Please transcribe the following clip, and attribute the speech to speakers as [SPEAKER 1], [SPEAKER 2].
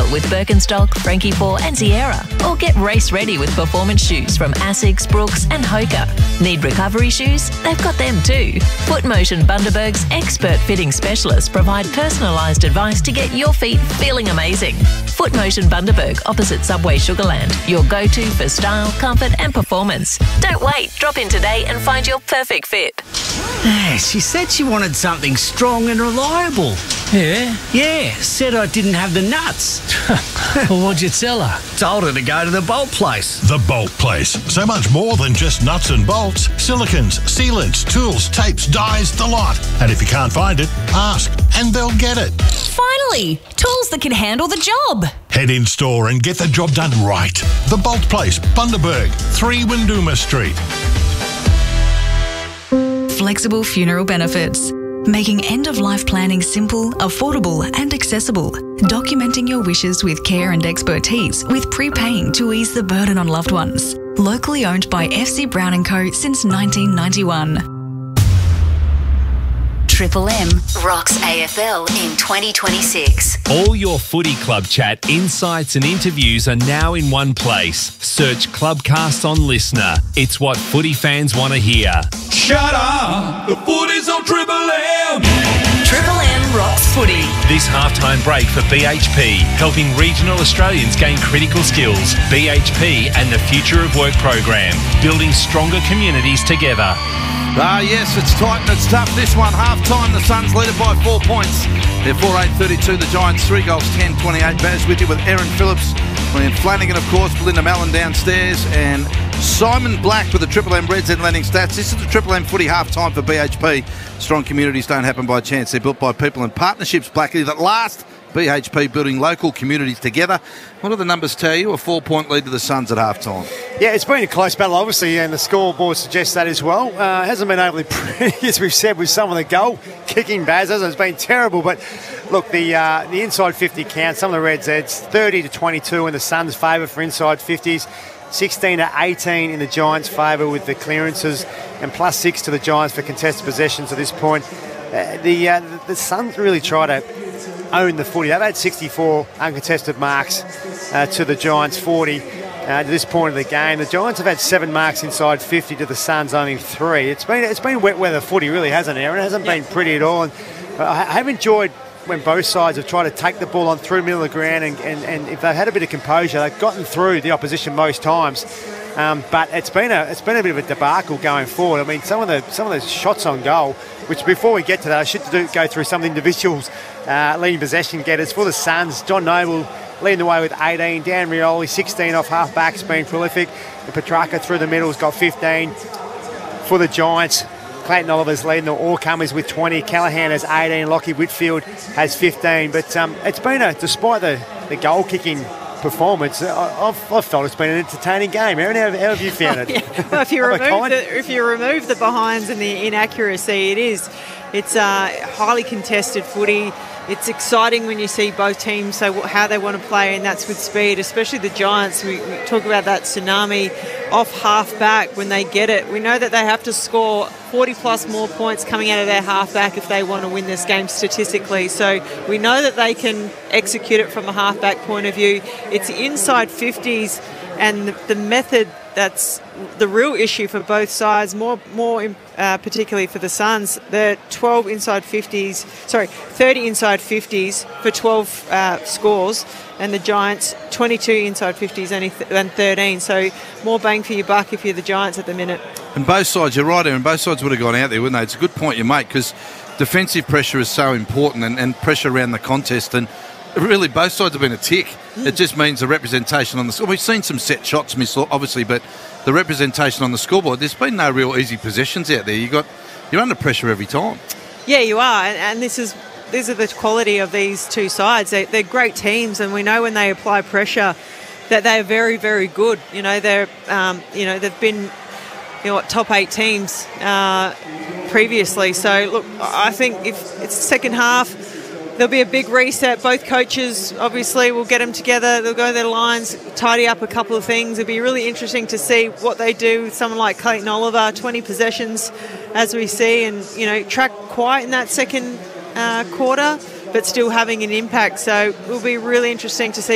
[SPEAKER 1] style with Birkenstock, Frankie 4 and Sierra. Or get race ready with performance shoes from Asics, Brooks and Hoka. Need recovery shoes? They've got them too. Footmotion Bundaberg's expert fitting specialists provide personalised advice to get your feet feeling amazing. Footmotion Bundaberg opposite Subway Sugarland. Your go-to for style, comfort and performance. Don't wait. Drop in today and find your perfect fit.
[SPEAKER 2] She said she wanted something strong and reliable.
[SPEAKER 3] Yeah?
[SPEAKER 2] Yeah, said I didn't have the nuts.
[SPEAKER 3] Well, what'd you tell her?
[SPEAKER 2] Told her to go to the Bolt Place.
[SPEAKER 4] The Bolt Place. So much more than just nuts and bolts. Silicons, sealants, tools, tapes, dies, the lot. And if you can't find it, ask and they'll get it.
[SPEAKER 5] Finally, tools that can handle the job.
[SPEAKER 4] Head in store and get the job done right. The Bolt Place, Bundaberg, 3 Winduma Street.
[SPEAKER 5] Flexible funeral benefits. Making end-of-life planning simple, affordable and accessible. Documenting your wishes with care and expertise with prepaying to ease the burden on loved ones. Locally owned by FC Brown & Co. since 1991.
[SPEAKER 6] Triple M rocks AFL in 2026.
[SPEAKER 7] All your footy club chat, insights and interviews are now in one place. Search Clubcast on Listener. It's what footy fans want to hear.
[SPEAKER 8] Shut up! The footy's on Triple M!
[SPEAKER 5] Triple M rocks footy.
[SPEAKER 7] This halftime break for BHP, helping regional Australians gain critical skills. BHP and the Future of Work program, building stronger communities together.
[SPEAKER 9] Yes, it's tight and it's tough. This one, half-time, the Suns lead it by 4 points. They're 4-8-32, the Giants 3 goals, 10-28. Baz with you with Aaron Phillips, William Flanagan, of course, Belinda Mallon downstairs, and Simon Black with the Triple M Reds and Landing Stats. This is the Triple M footy half-time for BHP. Strong communities don't happen by chance. They're built by people and partnerships, Blackie, that last. BHP building local communities together. What do the numbers tell you? A 4-point lead to the Suns at half-time.
[SPEAKER 10] Yeah, it's been a close battle, obviously, and the scoreboard suggests that as well. Hasn't been overly pretty, as we've said, with some of the goal-kicking, Baz. It's been terrible, but look, the inside 50 count, some of the Reds, it's 30-22 in the Suns' favour for inside 50s. 16-18 in the Giants' favour with the clearances, and +6 to the Giants for contested possessions at this point. The Suns really try to own the footy. They've had 64 uncontested marks to the Giants' 40 to this point of the game. The Giants have had 7 marks inside 50 to the Suns only 3. It's been wet weather footy, really, hasn't it, Aaron? It hasn't been pretty at all. And I have enjoyed when both sides have tried to take the ball on through middle of the ground, and if they've had a bit of composure, they've gotten through the opposition most times. But it's been a bit of a debacle going forward. I mean, some of the shots on goal, which before we get to that, I should go through some of the individuals leading possession getters for the Suns. John Noble leading the way with 18. Dan Rioli, 16 off half-backs, been prolific. And Petrarca through the middle's got 15 for the Giants. Clayton Oliver's leading the all-comers with 20. Callahan has 18. Lockie Whitfield has 15. But it's been despite the goal-kicking performance, I've felt it's been an entertaining game. Aaron, how have you found it?
[SPEAKER 11] Yeah. Well, if you remove the behinds and the inaccuracy, it's highly contested footy. It's exciting when you see both teams say how they want to play, and that's with speed, especially the Giants. We talk about that tsunami off half-back when they get it. We know that they have to score 40-plus more points coming out of their half-back if they want to win this game statistically. So we know that they can execute it from a half-back point of view. It's inside 50s, and the method that's the real issue for both sides, more particularly for the Suns. They're 30 inside 50s for 12 scores, and the Giants 22 inside 50s and 13. So more bang for your buck if you're the Giants at the minute.
[SPEAKER 9] And both sides, you're right, Aaron, both sides would have gone out there, wouldn't they? It's a good point you make, because defensive pressure is so important, and pressure around the contest, and really both sides have been a tick. It just means the representation on the scoreboard. We've seen some set shots miss, obviously, but the representation on the scoreboard, there's been no real easy possessions out there. You're under pressure every time.
[SPEAKER 11] Yeah, you are, and these are the quality of these two sides. They're great teams, and we know when they apply pressure that they're very, very good. They've been top 8 teams previously. So look, I think if it's the second half, there'll be a big reset. Both coaches, obviously, will get them together. They'll go to their lines, tidy up a couple of things. It'll be really interesting to see what they do with someone like Clayton Oliver, 20 possessions, as we see, and, track quiet in that second quarter, but still having an impact. So it will be really interesting to see